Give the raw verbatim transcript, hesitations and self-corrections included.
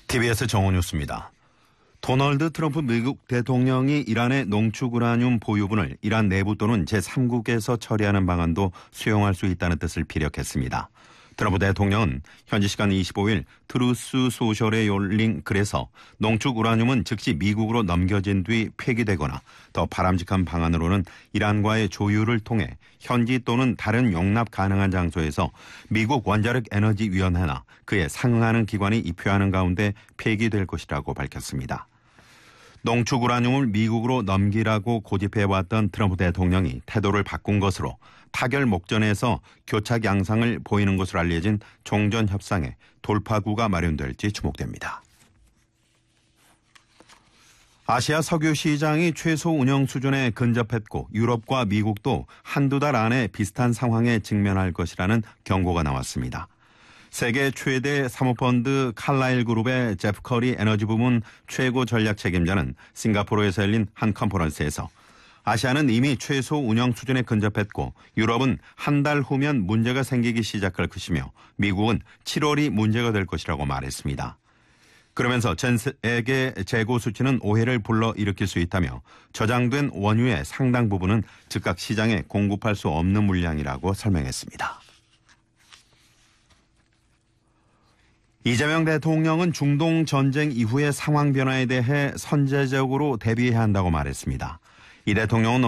티비에스 정오뉴스입니다. 도널드 트럼프 미국 대통령이 이란의 농축 우라늄 보유분을 이란 내부 또는 제삼국에서 처리하는 방안도 수용할 수 있다는 뜻을 피력했습니다. 트럼프 대통령은 현지 시간 이십오일 트루스 소셜에 올린 글에서 농축 우라늄은 즉시 미국으로 넘겨진 뒤 폐기되거나 더 바람직한 방안으로는 이란과의 조율을 통해 현지 또는 다른 용납 가능한 장소에서 미국 원자력 에너지 위원회나 그에 상응하는 기관이 입회하는 가운데 폐기될 것이라고 밝혔습니다. 농축 우라늄을 미국으로 넘기라고 고집해왔던 트럼프 대통령이 태도를 바꾼 것으로 타결 목전에서 교착 양상을 보이는 것으로 알려진 종전협상에 돌파구가 마련될지 주목됩니다. 아시아 석유 시장이 최소 운영 수준에 근접했고 유럽과 미국도 한두 달 안에 비슷한 상황에 직면할 것이라는 경고가 나왔습니다. 세계 최대 사모펀드 칼라일 그룹의 제프 커리 에너지 부문 최고 전략 책임자는 싱가포르에서 열린 한 컨퍼런스에서 아시아는 이미 최소 운영 수준에 근접했고 유럽은 한 달 후면 문제가 생기기 시작할 것이며 미국은 칠월이 문제가 될 것이라고 말했습니다. 그러면서 전 세계 재고 수치는 오해를 불러일으킬 수 있다며 저장된 원유의 상당 부분은 즉각 시장에 공급할 수 없는 물량이라고 설명했습니다. 이재명 대통령은 중동 전쟁 이후의 상황 변화에 대해 선제적으로 대비해야 한다고 말했습니다. 이 대통령은